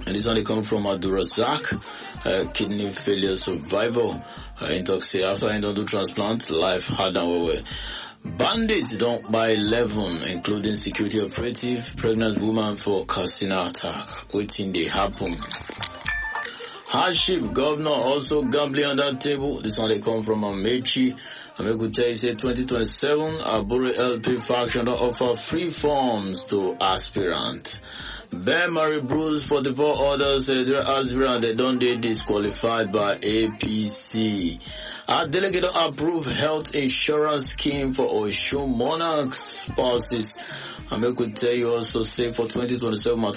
And this one they come from Adurazak, kidney failure survivor. In talk say after I don't do transplant, life hard and way. Bandits don't buy 11, including security operative, pregnant woman for casino attack. Waiting they happen. Hardship, governor also gambling on that table. This one they come from Amechi. Ameku tell you say 2027, Aburi LP faction don't offer free forms to aspirants. Ben Mary Bruce 44 others their aspirant they don't they disqualified by APC. Our delegate approved health insurance scheme for Oshun Monarchs spouses. I could tell you also say for 2027 matter